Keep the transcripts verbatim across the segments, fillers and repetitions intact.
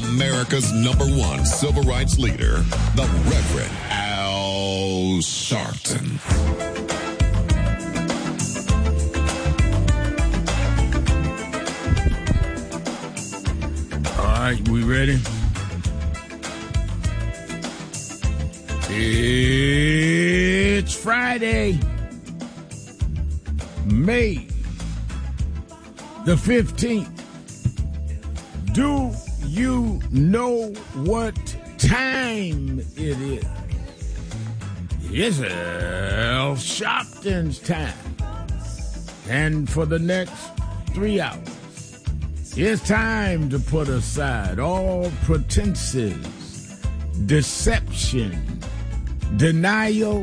America's number one civil rights leader, the Reverend Al Sharpton. All right, we ready? It's Friday, May the fifteenth. Do you know what time it is? It's Al Sharpton's time. And for the next three hours, it's time to put aside all pretenses, deception, denial,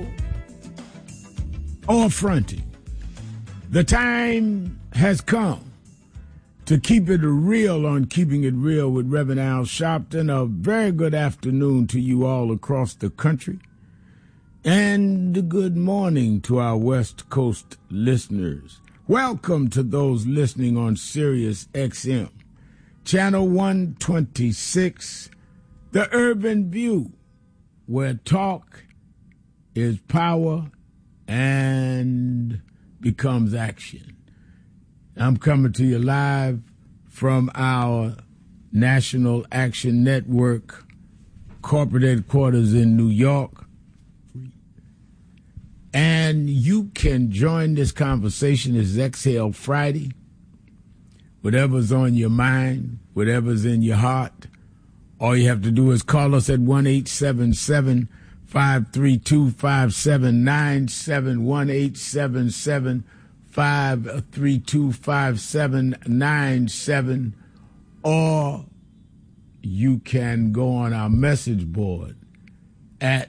or fronting. The time has come to keep it real on Keeping It Real with Reverend Al Sharpton. A very good afternoon to you all across the country. And a good morning to our West Coast listeners. Welcome to those listening on Sirius X M, Channel one twenty-six, The Urban View, where talk is power and becomes action. I'm coming to you live from our National Action Network corporate headquarters in New York. And you can join this conversation. It's Exhale Friday. Whatever's on your mind, whatever's in your heart, all you have to do is call us at one eight seven seven, five three two, five seven nine seven, one eight seven seven, five three two, five seven nine seven, or you can go on our message board at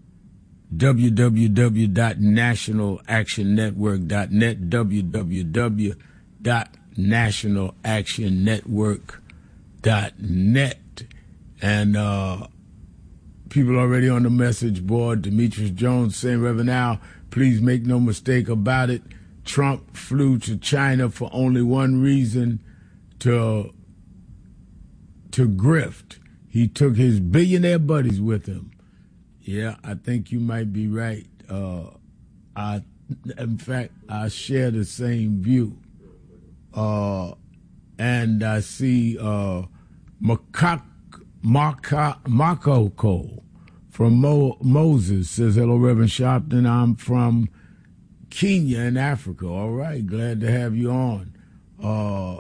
w w w dot national action network dot net, w w w dot national action network dot net. And uh, people already on the message board. Demetrius Jones saying, Reverend Al, please make no mistake about it. Trump flew to China for only one reason, to to grift. He took his billionaire buddies with him. Yeah, I think you might be right. Uh, I, in fact, I share the same view. Uh, and I see uh, Makak, Maka, Makoko from Mo, Moses says, hello, Reverend Sharpton. I'm from Kenya in Africa. All right, glad to have you on. Uh,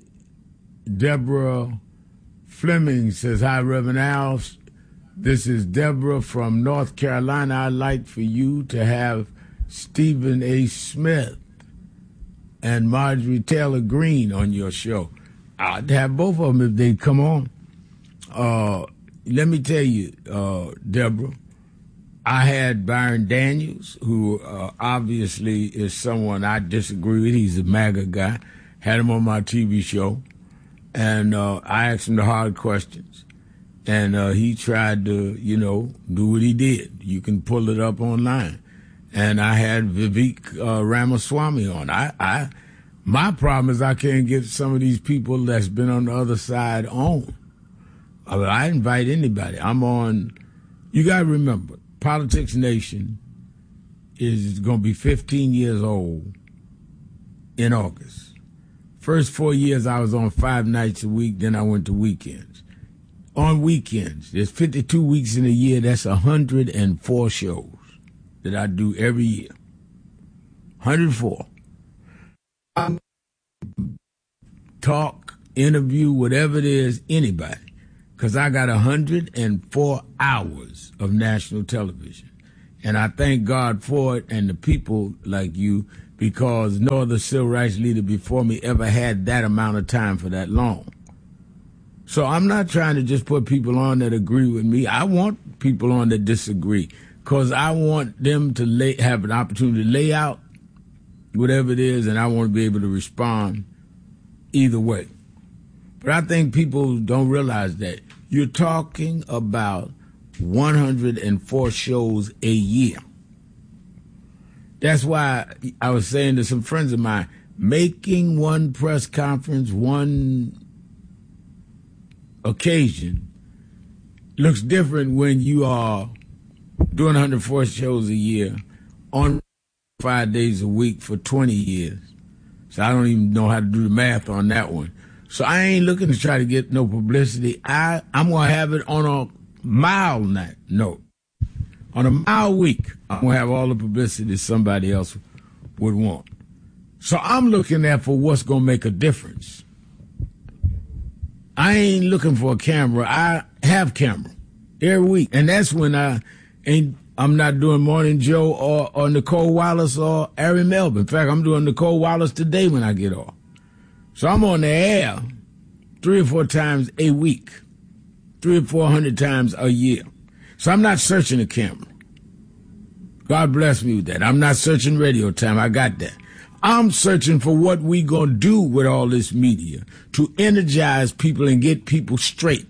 Deborah Fleming says, hi, Reverend Al. This is Deborah from North Carolina. I'd like for you to have Stephen A. Smith and Marjorie Taylor Greene on your show. I'd have both of them if they'd come on. Uh, let me tell you, uh, Deborah, I had Byron Daniels, who uh, obviously is someone I disagree with. He's a MAGA guy. Had him on my T V show, and uh, I asked him the hard questions. And uh, he tried to, you know, do what he did. You can pull it up online. And I had Vivek uh, Ramaswamy on. I, I, my problem is I can't get some of these people that's been on the other side on. I, mean, I invite anybody. I'm on. You got to remember, Politics Nation is going to be fifteen years old in August. First four years I was on five nights a week. Then I went to weekends. On weekends, there's fifty-two weeks in a year. That's one hundred four shows that I do every year. one hundred four. I talk, interview, whatever it is, anybody. Because I got one hundred four hours of national television. And I thank God for it and the people like you, because no other civil rights leader before me ever had that amount of time for that long. So I'm not trying to just put people on that agree with me. I want people on that disagree, because I want them to lay, have an opportunity to lay out whatever it is, and I want to be able to respond either way. But I think people don't realize that. You're talking about one hundred four shows a year. That's why I was saying to some friends of mine, making one press conference, one occasion looks different when you are doing one hundred four shows a year on five days a week for twenty years. So I don't even know how to do the math on that one. So I ain't looking to try to get no publicity. I, I'm going to have it on a mild night note. On a mild week, I'm going to have all the publicity somebody else would want. So I'm looking at for what's going to make a difference. I ain't looking for a camera. I have camera every week. And that's when I ain't, I'm not doing Morning Joe or, or Nicole Wallace or Ari Melvin. In fact, I'm doing Nicole Wallace today when I get off. So I'm on the air three or four times a week, three or four hundred times a year. So I'm not searching a camera. God bless me with that. I'm not searching radio time. I got that. I'm searching for what we gonna do with all this media to energize people and get people straight.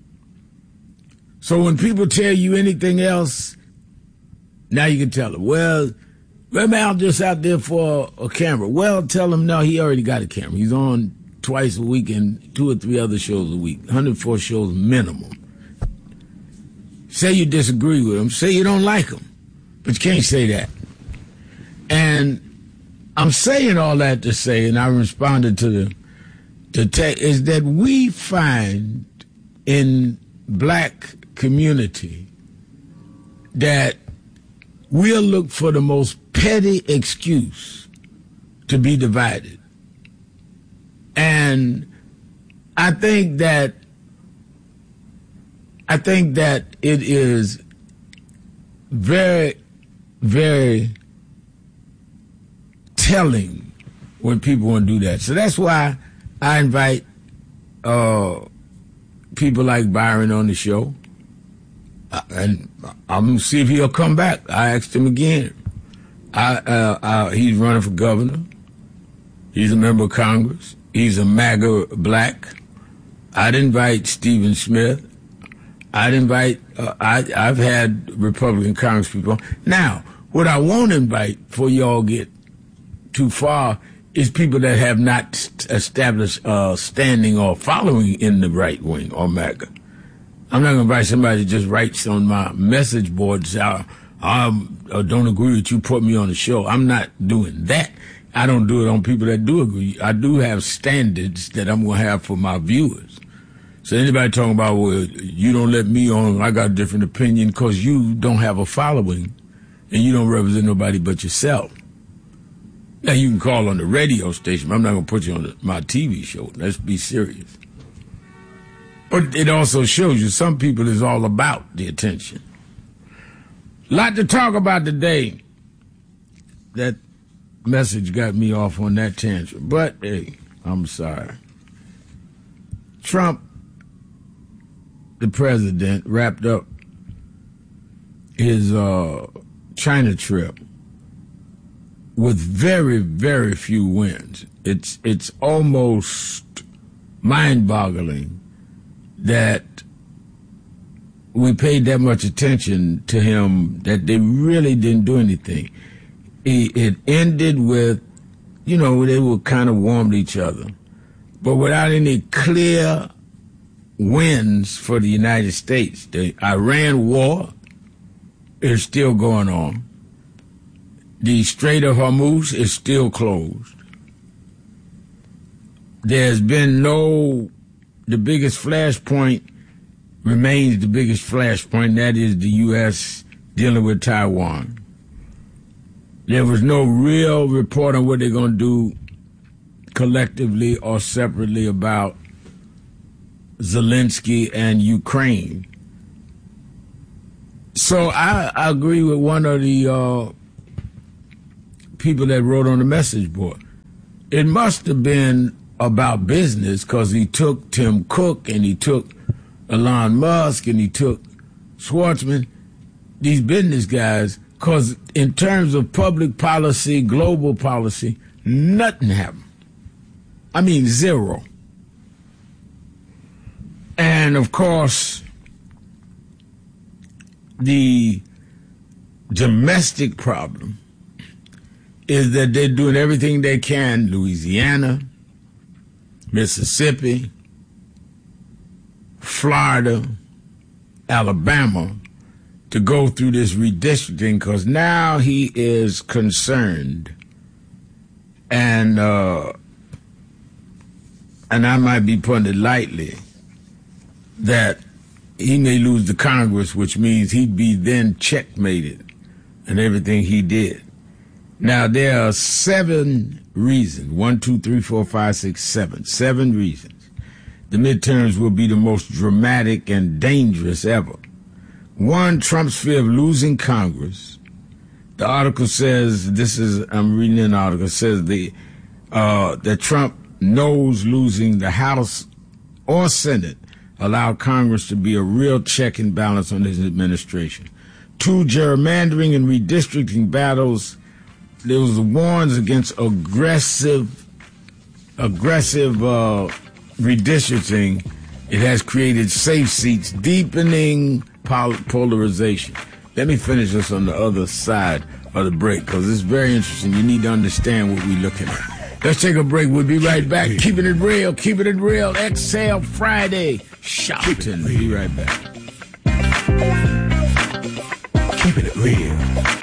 So when people tell you anything else, now you can tell them, well, Red Mal just out there for a camera. Well, tell them, no, he already got a camera. He's on twice a week and two or three other shows a week, one hundred four shows minimum. Say you disagree with him. Say you don't like him. But you can't say that. And I'm saying all that to say, and I responded to the to te- is that we find in black community that we'll look for the most petty excuse to be divided. And I think that I think that it is very, very telling when people want to do that. So that's why I invite uh, people like Byron on the show. Uh, and I'm going to see if he'll come back. I asked him again. I, uh, uh, he's running for governor. He's a member of Congress. He's a MAGA black. I'd invite Stephen Smith. I'd invite, uh, I, I've had Republican Congress people. Now, what I won't invite before y'all get too far is people that have not st- established uh, standing or following in the right wing or MAGA. I'm not going to invite somebody that just writes on my message board, say, I, I don't agree with you, put me on the show. I'm not doing that. I don't do it on people that do agree. I do have standards that I'm going to have for my viewers. So anybody talking about, well, you don't let me on, I got a different opinion because you don't have a following and you don't represent nobody but yourself. Now, you can call on the radio station, but I'm not going to put you on the, my T V show. Let's be serious. But it also shows you some people is all about the attention. A lot to talk about today. That message got me off on that tangent. But, hey, I'm sorry. Trump, the president, wrapped up his uh, China trip with very, very few wins. It's it's almost mind-boggling that we paid that much attention to him that they really didn't do anything. It, it ended with, you know, they were kind of warm to each other, but without any clear wins for the United States. The Iran war is still going on. The Strait of Hormuz is still closed. There's been no, the biggest flashpoint remains the biggest flashpoint, and that is the U S dealing with Taiwan. There was no real report on what they're going to do collectively or separately about Zelensky and Ukraine. So I, I agree with one of the uh, people that wrote on the message board. It must have been about business because he took Tim Cook and he took Elon Musk and he took Schwartzman, these business guys, because in terms of public policy, global policy, nothing happened. I mean, zero. And, of course, the domestic problem is that they're doing everything they can, Louisiana, Mississippi, Florida, Alabama to go through this redistricting, because now he is concerned, and uh, and I might be putting it lightly, that he may lose the Congress, which means he'd be then checkmated in everything he did. Now, there are seven reasons, one, two, three, four, five, six, seven, seven reasons. The midterms will be the most dramatic and dangerous ever. One, Trump's fear of losing Congress. The article says, this is, I'm reading an article, says the, uh, that Trump knows losing the House or Senate allowed Congress to be a real check and balance on his administration. Two, gerrymandering and redistricting battles. There was warns against aggressive, aggressive uh, redistricting. It has created safe seats, deepening pol- polarization. Let me finish this on the other side of the break, because it's very interesting. You need to understand what we're looking at. Let's take a break. We'll be right back. Keeping it real, keeping it real. Exhale Friday. Shouting. We'll be right back. Keeping it real.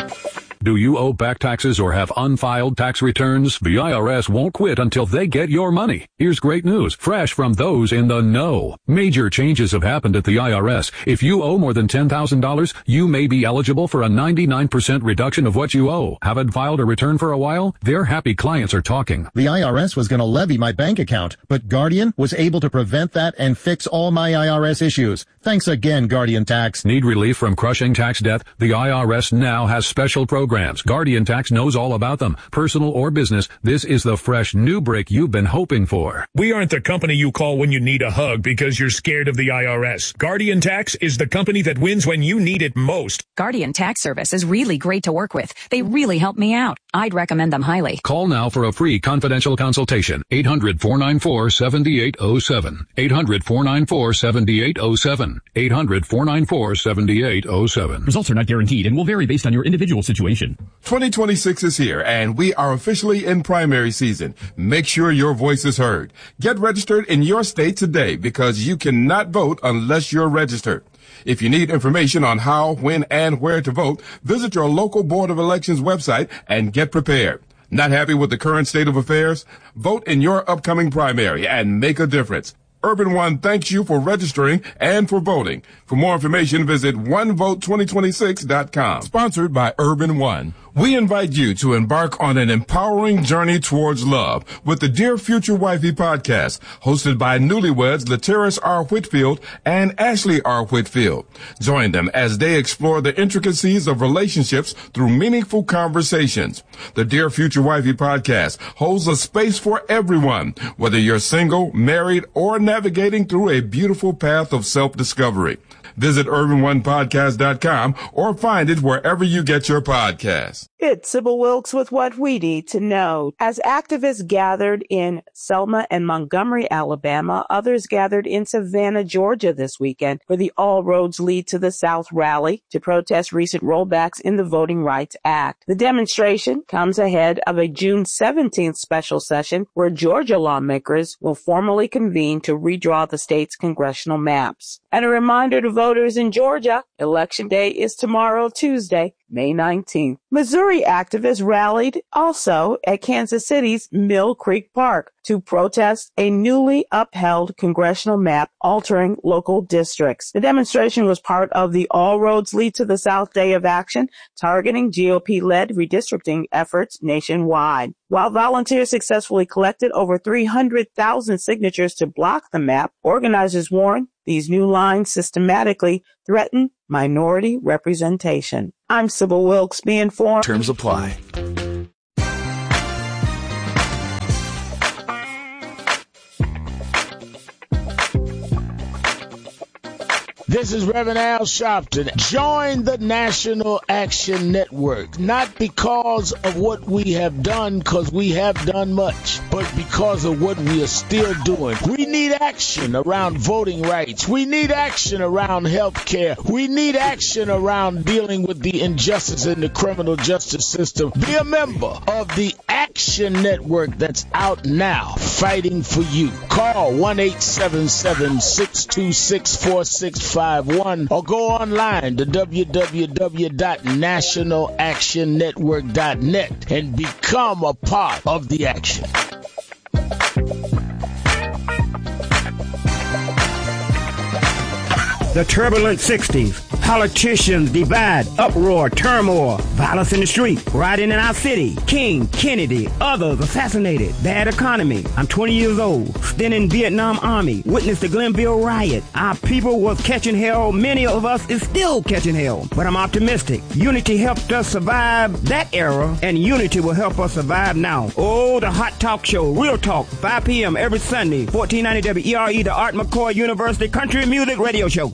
Do you owe back taxes or have unfiled tax returns? The I R S won't quit until they get your money. Here's great news, fresh from those in the know. Major changes have happened at the I R S. If you owe more than ten thousand dollars, you may be eligible for a ninety-nine percent reduction of what you owe. Haven't filed a return for a while? Their happy clients are talking. The I R S was going to levy my bank account, but Guardian was able to prevent that and fix all my I R S issues. Thanks again, Guardian Tax. Need relief from crushing tax debt? The I R S now has special programs. Guardian Tax knows all about them. Personal or business, this is the fresh new break you've been hoping for. We aren't the company you call when you need a hug because you're scared of the I R S. Guardian Tax is the company that wins when you need it most. Guardian Tax Service is really great to work with. They really help me out. I'd recommend them highly. Call now for a free confidential consultation. eight hundred, four nine four, seven eight zero seven. eight hundred, four nine four, seven eight zero seven. eight hundred, four nine four, seven eight zero seven. Results are not guaranteed and will vary based on your individual situation. twenty twenty-six is here, and we are officially in primary season. Make sure your voice is heard. Get registered in your state today, because you cannot vote unless you're registered. If you need information on how, when, and where to vote, visit your local Board of Elections website and get prepared. Not happy with the current state of affairs? Vote in your upcoming primary and make a difference. Urban One thanks you for registering and for voting. For more information, visit one vote twenty twenty-six dot com. Sponsored by Urban One. We invite you to embark on an empowering journey towards love with the Dear Future Wifey podcast, hosted by newlyweds Lateris R. Whitfield and Ashley R. Whitfield. Join them as they explore the intricacies of relationships through meaningful conversations. The Dear Future Wifey podcast holds a space for everyone, whether you're single, married, or navigating through a beautiful path of self-discovery. Visit urban one podcast dot com or find it wherever you get your podcasts. It's Sybil Wilkes with what we need to know. As activists gathered in Selma and Montgomery, Alabama, others gathered in Savannah, Georgia this weekend for the All Roads Lead to the South rally to protest recent rollbacks in the Voting Rights Act. The demonstration comes ahead of a June seventeenth special session where Georgia lawmakers will formally convene to redraw the state's congressional maps. And a reminder to voters in Georgia, Election Day is tomorrow, Tuesday, May nineteenth. Missouri activists rallied also at Kansas City's Mill Creek Park to protest a newly upheld congressional map altering local districts. The demonstration was part of the All Roads Lead to the South Day of Action, targeting G O P-led redistricting efforts nationwide. While volunteers successfully collected over three hundred thousand signatures to block the map, organizers warn these new lines systematically threaten minority representation. I'm Sybil Wilkes. Be informed. Terms apply. This is Reverend Al Sharpton. Join the National Action Network, not because of what we have done, because we have done much, but because of what we are still doing. We need action around voting rights. We need action around health care. We need action around dealing with the injustice in the criminal justice system. Be a member of the Action Action Network that's out now, fighting for you. Call one eight seven seven, six two six, four six five one or go online to w w w dot national action network dot net and become a part of the action. The turbulent sixties. Politicians divide, uproar, turmoil, violence in the street, rioting in our city. King, Kennedy, others assassinated. Bad economy. I'm twenty years old. Still in Vietnam Army. Witnessed the Glenville riot. Our people was catching hell. Many of us is still catching hell. But I'm optimistic. Unity helped us survive that era, and unity will help us survive now. Oh, the Hot Talk Show. Real Talk. five p.m. every Sunday. fourteen ninety W E R E, the Art McCoy University Country Music Radio Show.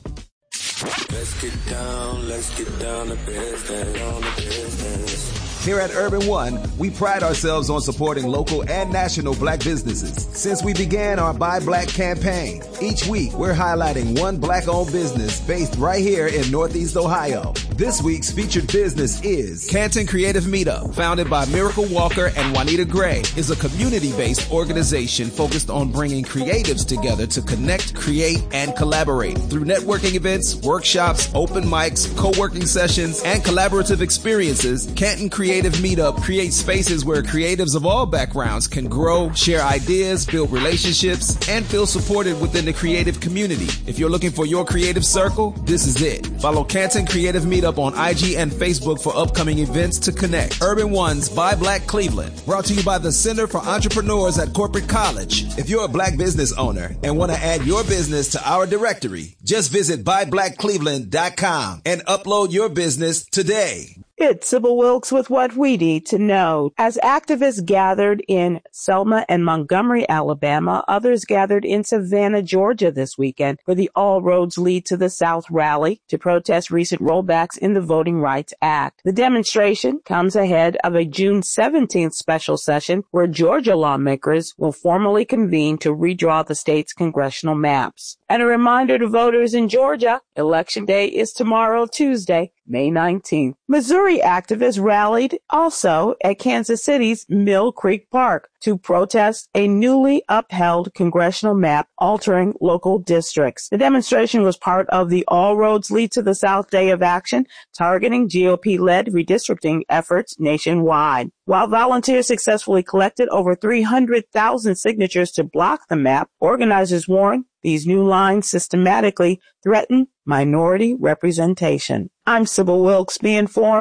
Let's get down, let's get down to business, down to business. Here at Urban One, we pride ourselves on supporting local and national black businesses. Since we began our Buy Black campaign, each week we're highlighting one black-owned business based right here in Northeast Ohio. This week's featured business is Canton Creative Meetup, founded by Miracle Walker and Juanita Gray, is a community-based organization focused on bringing creatives together to connect, create, and collaborate. Through networking events, workshops, open mics, co-working sessions, and collaborative experiences, Canton Creative Meetup creates spaces where creatives of all backgrounds can grow, share ideas, build relationships, and feel supported within the creative community. If you're looking for your creative circle, this is it. Follow Canton Creative Meetup on I G and Facebook for upcoming events to connect. Urban One's Buy Black Cleveland, brought to you by the Center for Entrepreneurs at Corporate College. If you're a black business owner and want to add your business to our directory, just visit buy black cleveland dot com and upload your business today. It's Sybil Wilkes with what we need to know. As activists gathered in Selma and Montgomery, Alabama, others gathered in Savannah, Georgia this weekend for the All Roads Lead to the South rally to protest recent rollbacks in the Voting Rights Act. The demonstration comes ahead of a June seventeenth special session where Georgia lawmakers will formally convene to redraw the state's congressional maps. And a reminder to voters in Georgia, Election Day is tomorrow, Tuesday, May nineteenth. Missouri activists rallied also at Kansas City's Mill Creek Park to protest a newly upheld congressional map altering local districts. The demonstration was part of the All Roads Lead to the South Day of Action, targeting G O P-led redistricting efforts nationwide. While volunteers successfully collected over three hundred thousand signatures to block the map, organizers warn these new lines systematically threaten minority representation. I'm Sybil Wilkes, Be Informed.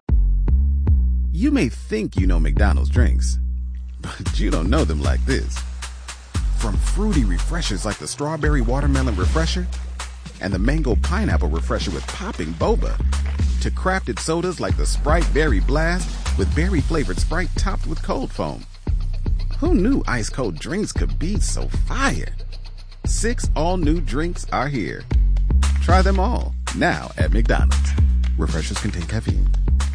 You may think you know McDonald's drinks, but you don't know them like this. From fruity refreshers like the Strawberry Watermelon Refresher and the Mango Pineapple Refresher with popping boba, to crafted sodas like the Sprite Berry Blast with berry-flavored Sprite topped with cold foam. Who knew ice-cold drinks could be so fire? Six all-new drinks are here. Try them all, now at McDonald's. Refreshers contain caffeine.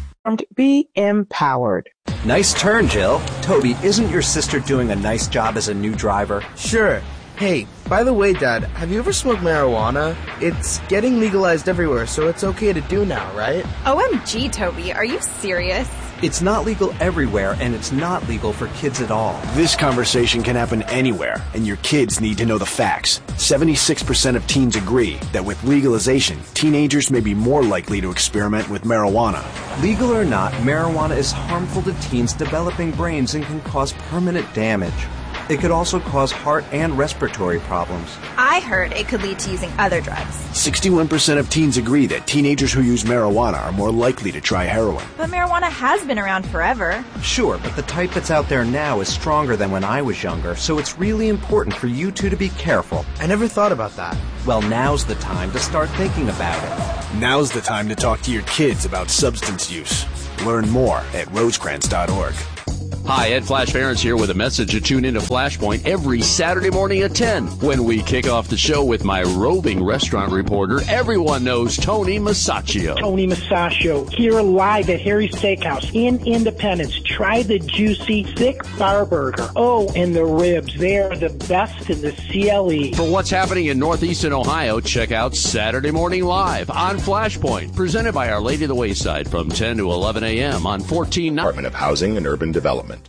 Be empowered. Nice turn, Jill. Toby, isn't your sister doing a nice job as a new driver? Sure. Hey, by the way, Dad, have you ever smoked marijuana? It's getting legalized everywhere, so it's okay to do now, right? O M G, Toby, are you serious? It's not legal everywhere, and it's not legal for kids at all. This conversation can happen anywhere, and your kids need to know the facts. seventy-six percent of teens agree that with legalization, teenagers may be more likely to experiment with marijuana. Legal or not, marijuana is harmful to teens' developing brains and can cause permanent damage. It could also cause heart and respiratory problems. I heard it could lead to using other drugs. sixty-one percent of teens agree that teenagers who use marijuana are more likely to try heroin. But marijuana has been around forever. Sure, but the type that's out there now is stronger than when I was younger, so it's really important for you two to be careful. I never thought about that. Well, now's the time to start thinking about it. Now's the time to talk to your kids about substance use. Learn more at rosecrans dot org. Hi, Ed Flash Ferentz here with a message to tune into Flashpoint every Saturday morning at ten when we kick off the show with my roving restaurant reporter. Everyone knows Tony Masaccio. Tony Masaccio here live at Harry's Steakhouse in Independence. Try the juicy, thick bar burger. Oh, and the ribs. They are the best in the C L E. For what's happening in Northeastern Ohio, check out Saturday Morning Live on Flashpoint, presented by Our Lady of the Wayside from ten to eleven a.m. on fourteen. Department of Housing and Urban Development.